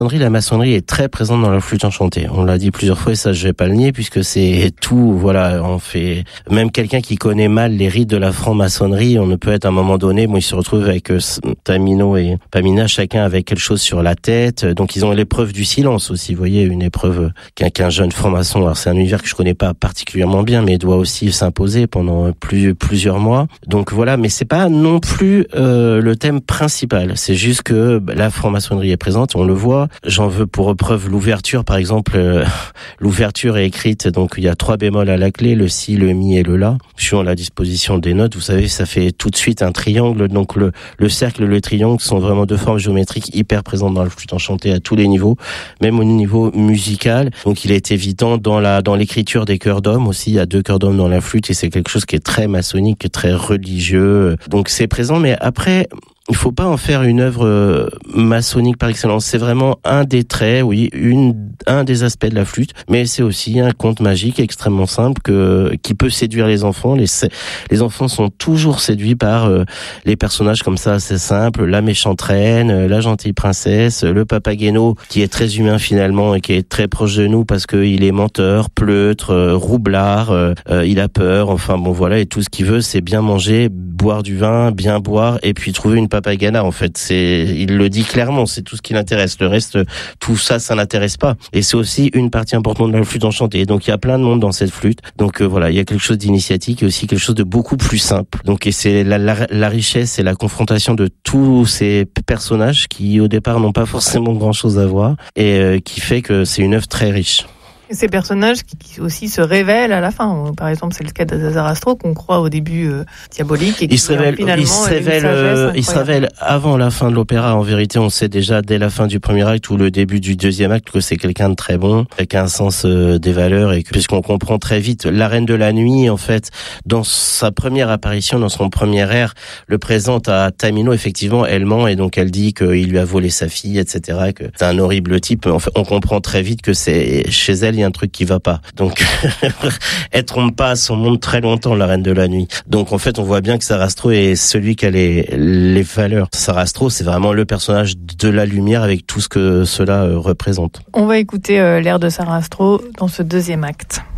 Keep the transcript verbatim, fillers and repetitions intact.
La maçonnerie est très présente dans la flûte enchantée. On l'a dit plusieurs fois et ça je vais pas le nier puisque c'est tout, voilà, on fait, même quelqu'un qui connaît mal les rites de la franc-maçonnerie, on ne peut être à un moment donné, bon, il se retrouve avec euh, Tamino et Pamina, chacun avec quelque chose sur la tête, donc ils ont l'épreuve du silence aussi, vous voyez, une épreuve qu'un, qu'un jeune franc-maçon, alors c'est un univers que je connais pas particulièrement bien, mais doit aussi s'imposer pendant plus, plusieurs mois. Donc voilà, mais c'est pas non plus euh, le thème principal, c'est juste que bah, la franc-maçonnerie est présente, on le voit. J'en veux pour preuve l'ouverture, par exemple, euh, l'ouverture est écrite, donc il y a trois bémols à la clé, le si, le mi et le la. Sur la disposition des notes, vous savez, ça fait tout de suite un triangle, donc le, le cercle et le triangle sont vraiment deux formes géométriques hyper présentes dans la flûte enchantée à tous les niveaux, même au niveau musical. Donc il est évident dans la, dans l'écriture des chœurs d'hommes aussi, il y a deux chœurs d'hommes dans la flûte et c'est quelque chose qui est très maçonnique, très religieux. Donc c'est présent, mais après, il faut pas en faire une œuvre maçonnique par excellence. C'est vraiment un des traits, oui, une, un des aspects de la flûte, mais c'est aussi un conte magique extrêmement simple que, qui peut séduire les enfants. Les, les enfants sont toujours séduits par euh, les personnages comme ça, assez simples. La méchante reine, la gentille princesse, le Papageno, qui est très humain finalement et qui est très proche de nous parce qu'il est menteur, pleutre, euh, roublard, euh, euh, il a peur, enfin bon voilà, et tout ce qu'il veut, c'est bien manger, boire du vin, bien boire, et puis trouver une papagana, en fait. C'est, il le dit clairement, c'est tout ce qui l'intéresse. Le reste, tout ça, ça l'intéresse pas. Et c'est aussi une partie importante de la flûte enchantée. Donc, il y a plein de monde dans cette flûte. Donc, euh, voilà, il y a quelque chose d'initiatique et aussi quelque chose de beaucoup plus simple. Donc, et c'est la, la, la richesse et la confrontation de tous ces personnages qui, au départ, n'ont pas forcément grand chose à voir et euh, qui fait que c'est une œuvre très riche. Ces personnages qui aussi se révèlent à la fin. Par exemple, c'est le cas de Zarastro qu'on croit au début euh, diabolique et qui il se révèle, finalement il se révèle, euh, il se révèle avant la fin de l'opéra. En vérité, on sait déjà dès la fin du premier acte ou le début du deuxième acte que c'est quelqu'un de très bon, avec un sens euh, des valeurs et que, puisqu'on comprend très vite, la Reine de la Nuit, en fait, dans sa première apparition, dans son premier air, le présente à Tamino. Effectivement, elle ment et donc elle dit qu'il lui a volé sa fille, et cetera. Que c'est un horrible type. En fait, on comprend très vite que c'est chez elle. Il y a un truc qui va pas. Donc, elle trompe pas son monde très longtemps, la Reine de la Nuit. Donc, en fait, on voit bien que Sarastro est celui qui a les, les valeurs. Sarastro, c'est vraiment le personnage de la lumière avec tout ce que cela euh, représente. On va écouter euh, l'air de Sarastro dans ce deuxième acte.